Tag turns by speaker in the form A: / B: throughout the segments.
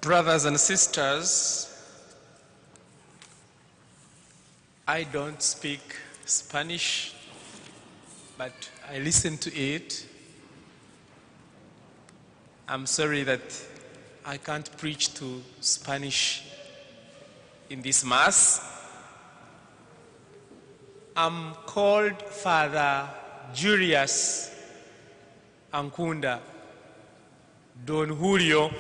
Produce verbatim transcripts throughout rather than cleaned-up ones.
A: Brothers and sisters, I don't speak Spanish, but I listen to it. I'm sorry that I can't preach to Spanish in this Mass. I'm called Father Julius Ankunda Don Julio.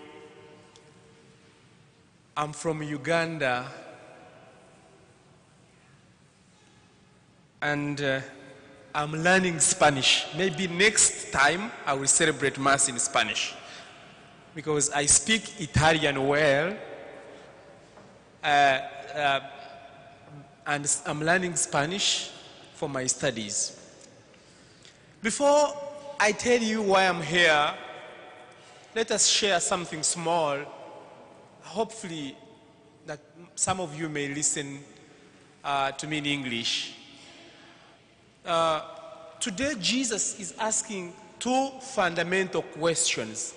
A: I'm from Uganda, and uh, I'm learning Spanish. Maybe next time I will celebrate Mass in Spanish, because I speak Italian well, uh, uh, and I'm learning Spanish for my studies. Before I tell you why I'm here, let us share something small. Hopefully that some of you may listen uh, to me in English. Uh, today Jesus is asking two fundamental questions.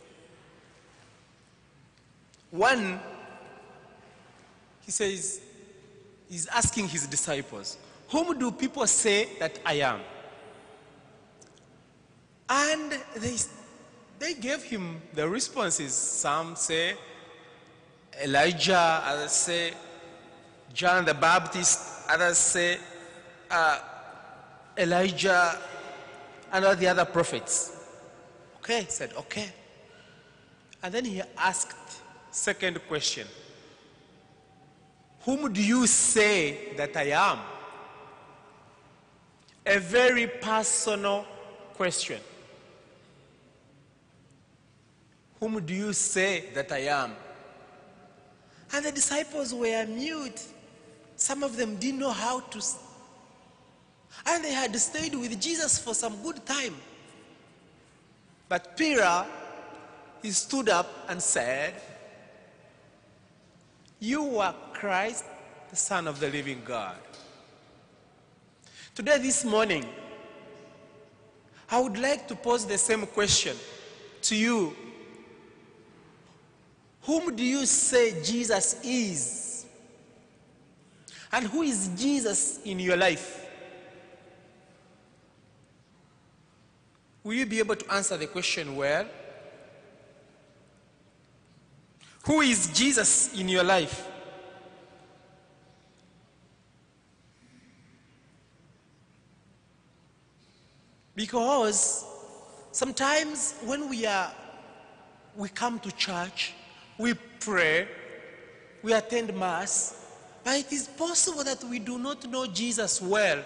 A: One, he says, he's asking his disciples, whom do people say that I am? And they, they gave him the responses. Some say Elijah, others say John the Baptist, others say uh, Elijah, and all the other prophets. Okay, he said, okay. And then he asked second question, whom do you say that I am? A very personal question. Whom do you say that I am? And the disciples were mute. Some of them didn't know how to. And they had stayed with Jesus for some good time. But Peter, he stood up and said, you are Christ, the Son of the living God. Today, this morning, I would like to pose the same question to you. Whom do you say Jesus is? And who is Jesus in your life? Will you be able to answer the question well? Who is Jesus in your life? Because sometimes when we are, we come to church, we pray, we attend Mass, but it is possible that we do not know Jesus well.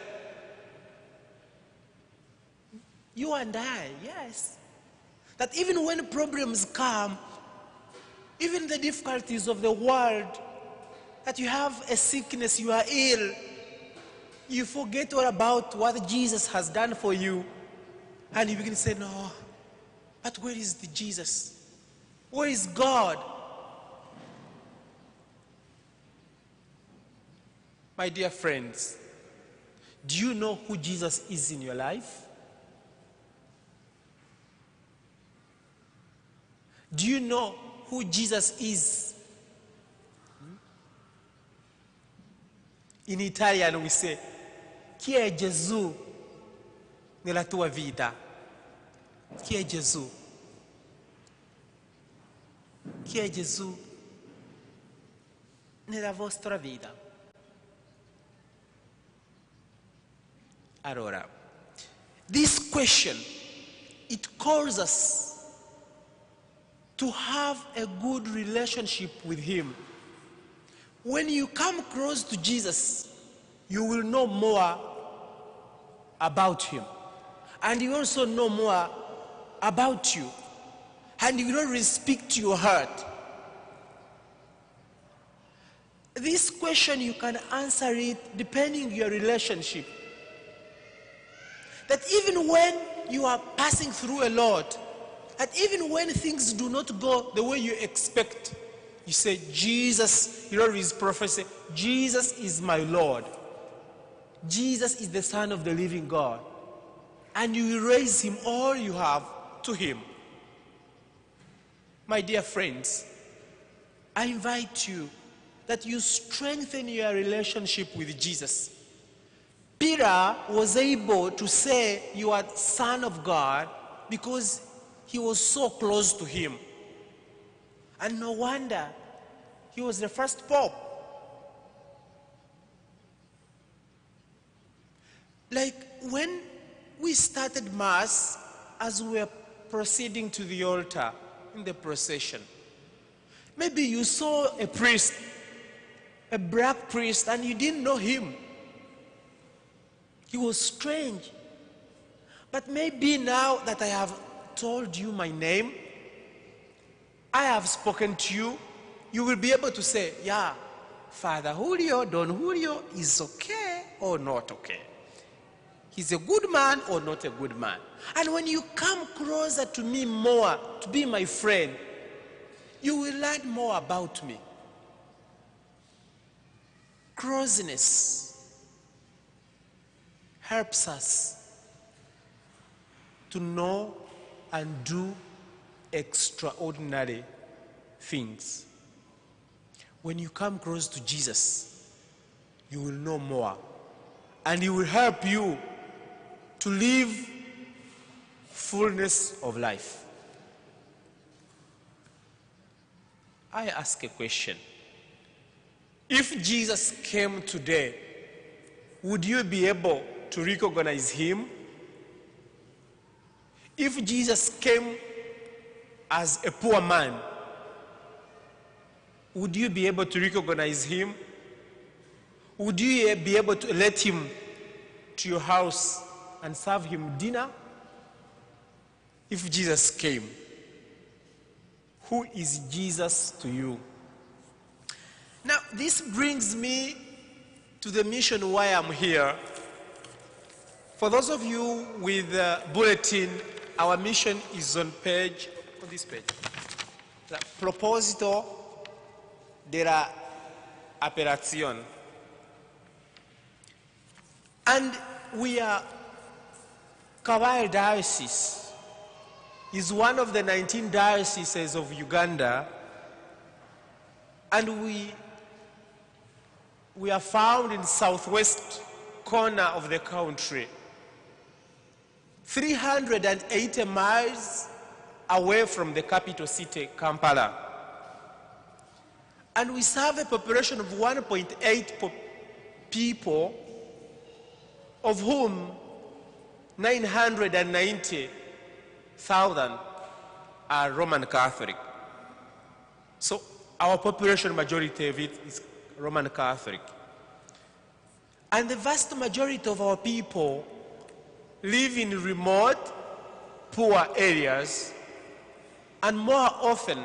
A: You and I, yes. That even when problems come, even the difficulties of the world, that you have a sickness, you are ill, you forget all about what Jesus has done for you, and you begin to say, no, but where is the Jesus? Where is God? My dear friends, do you know who Jesus is in your life? Do you know who Jesus is? In Italian we say, chi è Gesù nella tua vita? Chi è Gesù? Chi è Gesù nella vostra vita? Allora, this question, it calls us to have a good relationship with Him. When you come close to Jesus, you will know more about Him. And you also know more about you. And He will always speak to your heart. This question, you can answer it depending on your relationship. That even when you are passing through a lot, that even when things do not go the way you expect, you say, Jesus, you always prophesy, Jesus is my Lord. Jesus is the Son of the living God. And you will raise Him all you have to Him. My dear friends, I invite you that you strengthen your relationship with Jesus. Peter was able to say, "You are Son of God," because he was so close to him. And no wonder he was the first pope. Like when we started Mass, as we were proceeding to the altar in the procession, maybe you saw a priest, a black priest, and you didn't know him. He was strange. But maybe now that I have told you my name, I have spoken to you, you will be able to say, "Yeah, Father Julio, Don Julio is okay or not okay. He's a good man or not a good man." And when you come closer to me more, to be my friend, you will learn more about me. Closeness helps us to know and do extraordinary things. When you come close to Jesus, you will know more, and he will help you to live fullness of life. I ask a question. If Jesus came today, would you be able to recognize him? If Jesus came as a poor man, would you be able to recognize him? Would you be able to let him to your house and serve him dinner? If Jesus came, who is Jesus to you? Now, this brings me to the mission why I'm here. For those of you with the bulletin, our mission is on page, on this page. The Proposito de la Operación. And we are, Kabale Diocese is one of the nineteen dioceses of Uganda, and we, we are found in southwest corner of the country, three hundred eighty miles away from the capital city, Kampala. And we serve a population of one point eight people, of whom nine hundred ninety thousand are Roman Catholic. So our population majority of it is Roman Catholic. And the vast majority of our people live in remote, poor areas, and more often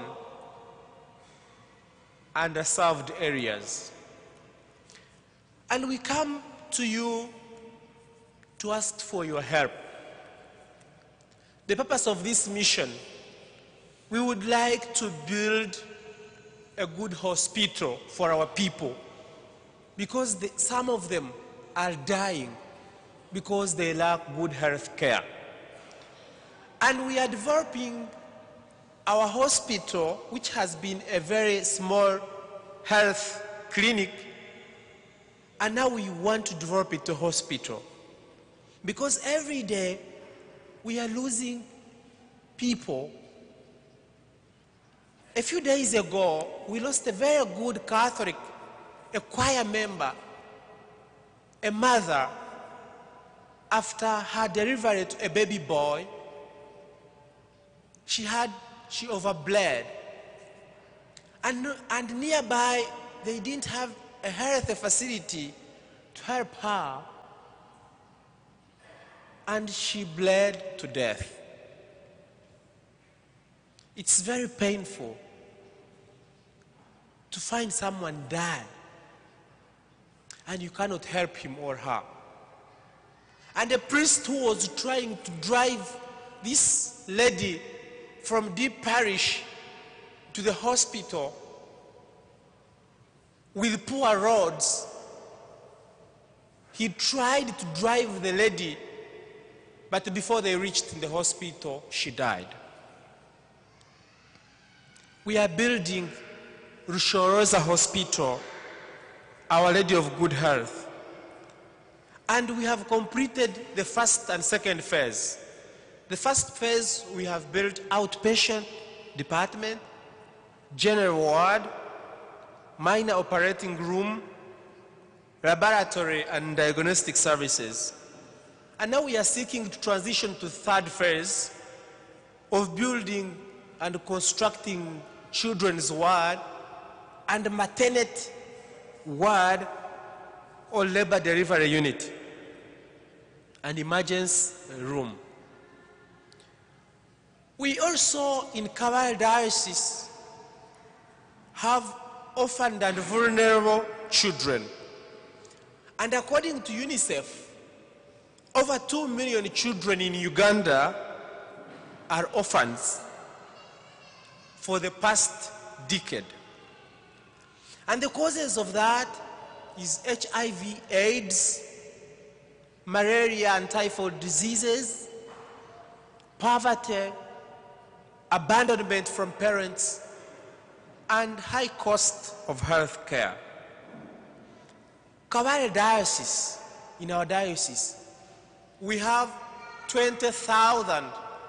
A: underserved areas. And we come to you to ask for your help. The purpose of this mission, we would like to build a good hospital for our people, because the, some of them are dying because they lack good health care. And we are developing our hospital, which has been a very small health clinic, and now we want to develop it to a hospital. Because every day we are losing people. A few days ago, we lost a very good Catholic, a choir member, a mother, after her delivery to a baby boy. She had, she overbled. And, and nearby, they didn't have a health facility to help her. And she bled to death. It's very painful to find someone die and you cannot help him or her. And a priest who was trying to drive this lady from Deep Parish to the hospital with poor roads, he tried to drive the lady, but before they reached the hospital, she died. We are building Rushoroza Hospital, Our Lady of Good Health. And we have completed the first and second phase. The first phase, we have built outpatient department, general ward, minor operating room, laboratory and diagnostic services. And now we are seeking to transition to third phase of building and constructing children's ward and maternity ward or labor delivery unit and emergency room. We also in Kabale Diocese have orphaned and vulnerable children. And according to UNICEF, over two million children in Uganda are orphans for the past decade. And the causes of that is H I V AIDS, malaria and typhoid diseases, poverty, abandonment from parents, and high cost of health care. Kabale Diocese, in our diocese, we have twenty thousand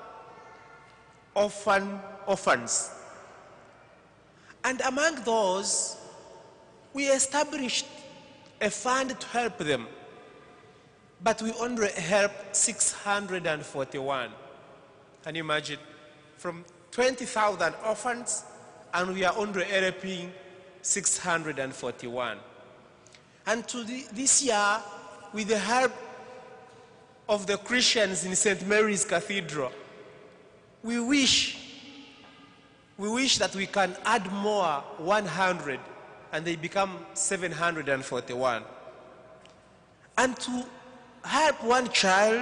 A: orphan, orphans. And among those, we established a fund to help them, but we only helped six hundred forty-one. Can you imagine? From twenty thousand orphans, and we are only helping six hundred forty-one. And to the, this year, with the help of the Christians in Saint Mary's Cathedral, we wish, we wish that we can add more one hundred, and they become seven hundred forty-one. And to help one child,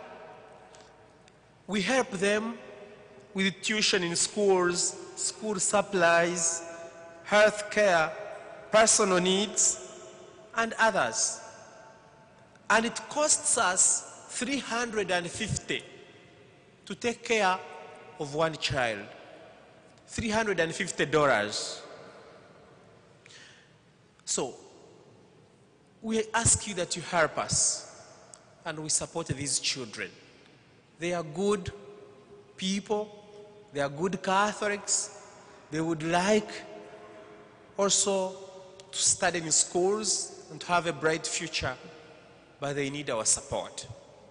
A: we help them with tuition in schools, school supplies, health care, personal needs, and others. And it costs us three hundred fifty to take care of one child. three hundred fifty dollars. So, we ask you that you help us, and we support these children. They are good people, they are good Catholics, they would like also to study in schools and to have a bright future, but they need our support.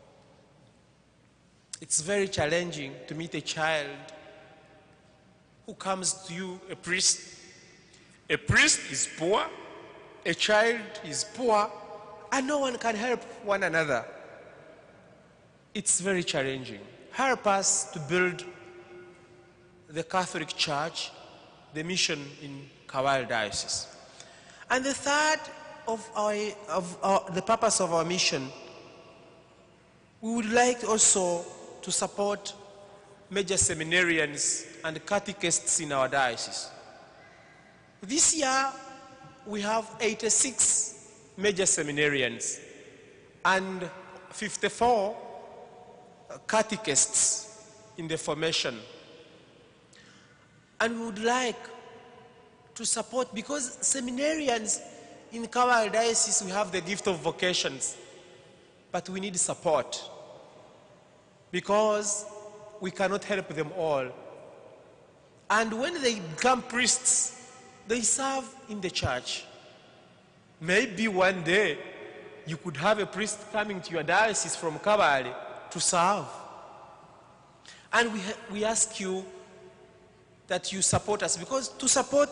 A: It's very challenging to meet a child who comes to you, a priest. A priest is poor, a child is poor, and no one can help one another. It's very challenging. Help us to build the Catholic Church, the mission in Kabale Diocese. And the third of, our, of our, the purpose of our mission, we would like also to support major seminarians and catechists in our diocese. This year, we have eighty-six major seminarians and fifty-four catechists in the formation. And we would like to support, because seminarians in Kabale Diocese, we have the gift of vocations, but we need support because we cannot help them all. And when they become priests, they serve in the church. Maybe one day you could have a priest coming to your diocese from Kabale to serve. And we, we ask you that you support us, because to support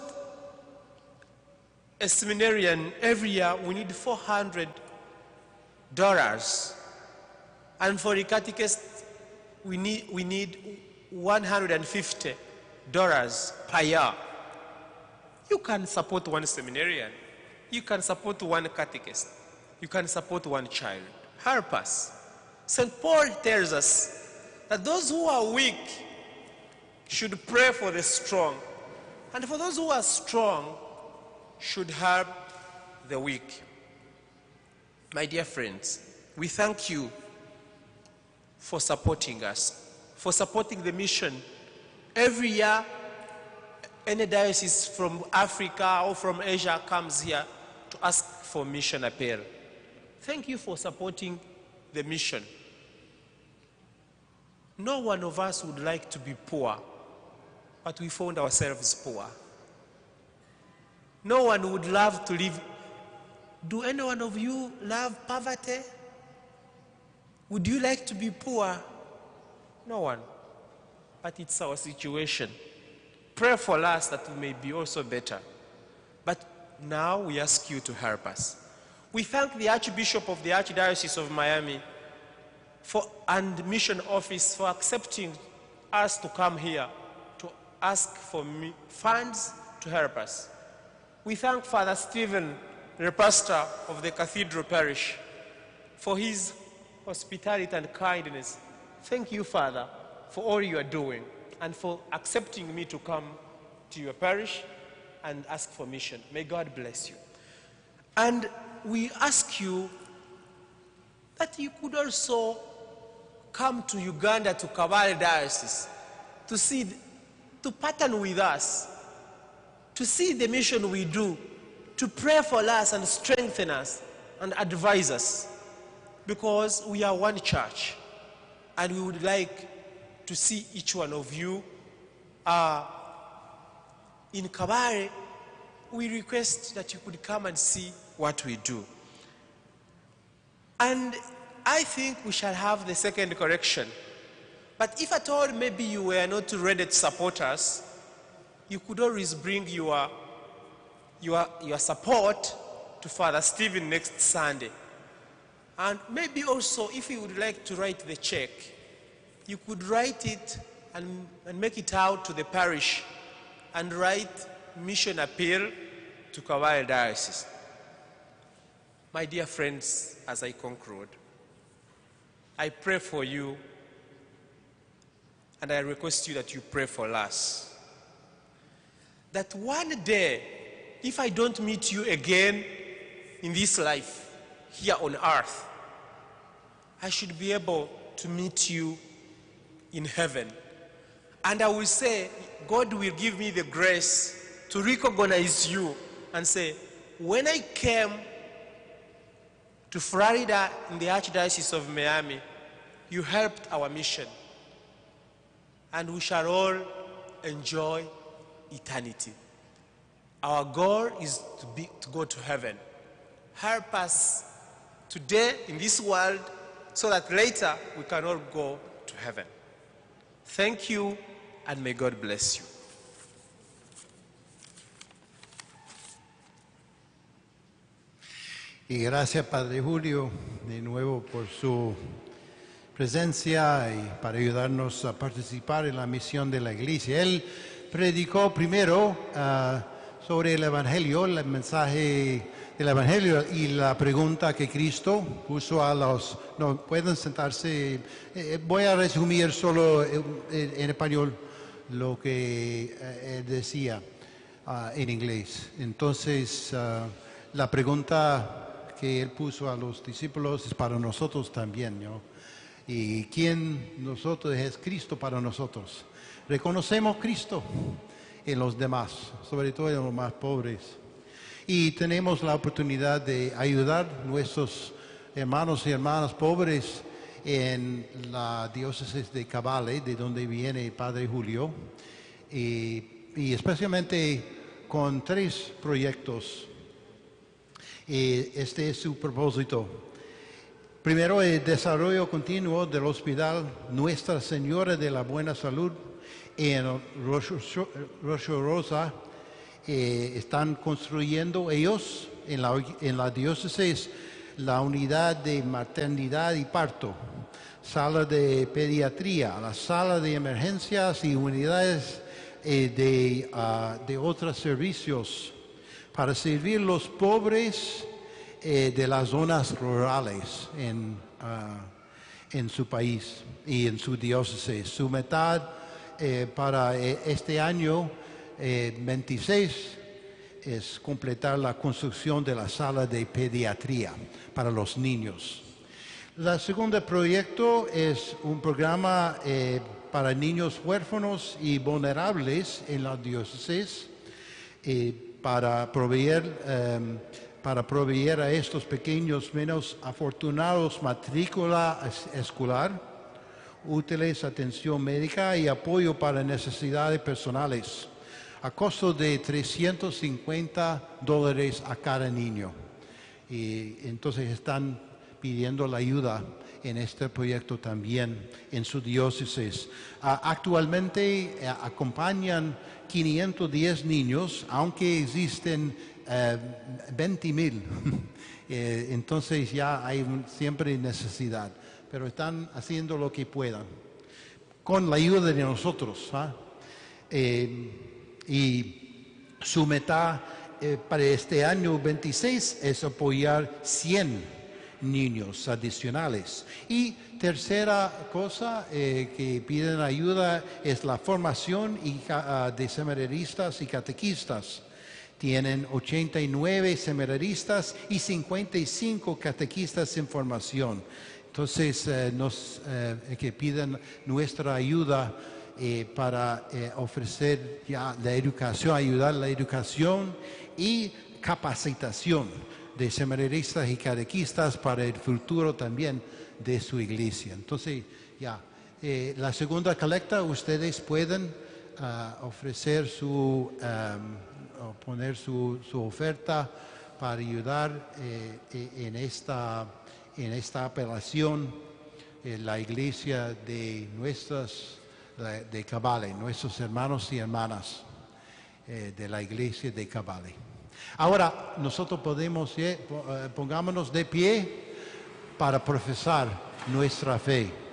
A: a seminarian every year we need four hundred dollars, and for a catechist we need, we need one hundred fifty dollars per year. You can support one seminarian, you can support one catechist, you can support one child. Help us. Saint Paul tells us that those who are weak should pray for the strong, and for those who are strong should help the weak. My dear friends, we thank you for supporting us, for supporting the mission. Every year, any diocese from Africa or from Asia comes here to ask for mission appeal. Thank you for supporting the mission. No one of us would like to be poor, but we found ourselves poor. No one would love to live. Do any one of you love poverty? Would you like to be poor? No one. But it's our situation. Pray for us that we may be also better. But now we ask you to help us. We thank the Archbishop of the Archdiocese of Miami for, and Mission Office for accepting us to come here to ask for funds to help us. We thank Father Stephen, the pastor of the Cathedral Parish, for his hospitality and kindness. Thank you, Father, for all you are doing and for accepting me to come to your parish and ask for mission. May God bless you. And we ask you that you could also come to Uganda, to Kabale Diocese, to see, to partner with us, to see the mission we do, to pray for us and strengthen us and advise us, because we are one church and we would like to see each one of you. Uh, in Kabale, we request that you could come and see what we do. And I think we shall have the second correction. But if at all maybe you were not ready to support us, you could always bring your, your, your support to Father Stephen next Sunday. And maybe also, if you would like to write the check, you could write it and, and make it out to the parish and write mission appeal to Kabale Diocese. My dear friends, as I conclude, I pray for you and I request you that you pray for us. That one day, if I don't meet you again in this life, here on earth, I should be able to meet you in heaven. And I will say, God will give me the grace to recognize you and say, when I came to Florida in the Archdiocese of Miami, you helped our mission. And we shall all enjoy eternity. Our goal is to, be, to go to heaven. Help us today in this world so that later we can all go to heaven. Thank you, and may God bless you.
B: Y gracias, Padre Julio, de nuevo por su presencia y para ayudarnos a participar en la misión de la Iglesia. Él predicó primero uh, sobre el Evangelio, el mensaje del Evangelio y la pregunta que Cristo puso a los... No, pueden sentarse. Eh, voy a resumir solo en, en español lo que eh, él decía uh, en inglés. Entonces, uh, la pregunta que él puso a los discípulos es para nosotros también, ¿no? ¿Y quién nosotros es Cristo para nosotros? Reconocemos Cristo en los demás, sobre todo en los más pobres. Y tenemos la oportunidad de ayudar a nuestros hermanos y hermanas pobres en la diócesis de Kabale, de donde viene el Padre Julio, y, y especialmente con tres proyectos. Y este es su propósito. Primero, el desarrollo continuo del Hospital Nuestra Señora de la Buena Salud en Rocha Rosa. Eh, están construyendo ellos en la, en la diócesis la unidad de maternidad y parto, sala de pediatría, la sala de emergencias y unidades eh, de, uh, de otros servicios para servir los pobres eh, de las zonas rurales en, uh, en su país y en su diócesis. Su meta eh, para eh, este año eh, veintiséis es completar la construcción de la sala de pediatría para los niños. El segundo proyecto es un programa eh, para niños huérfanos y vulnerables en la diócesis, eh, para proveer, eh, para proveer a estos pequeños menos afortunados matrícula escolar, útiles, atención médica y apoyo para necesidades personales, a costo de trescientos cincuenta dólares a cada niño. Y entonces están pidiendo la ayuda en este proyecto también en su diócesis. Uh, actualmente uh, acompañan quinientos diez niños, aunque existen uh, veinte mil. eh, entonces ya hay siempre necesidad, pero están haciendo lo que puedan, con la ayuda de nosotros. ¿ah? Eh, y su meta eh, para este año veintiséis es apoyar cien niños adicionales. Y tercera cosa eh, que piden ayuda es la formación y, uh, de seminaristas y catequistas. Tienen ochenta y nueve seminaristas y cincuenta y cinco catequistas en formación. Entonces, eh, nos eh, que piden nuestra ayuda eh, para eh, ofrecer ya la educación, ayudar la educación y capacitación de seminaristas y catequistas para el futuro también de su iglesia. Entonces, ya, eh, la segunda colecta, ustedes pueden uh, ofrecer su, um, o poner su, su oferta para ayudar eh, en, esta, en esta apelación eh, la iglesia de nuestras, de, de Cabale, nuestros hermanos y hermanas eh, de la iglesia de Cabale. Ahora nosotros podemos, eh, pongámonos de pie para profesar nuestra fe.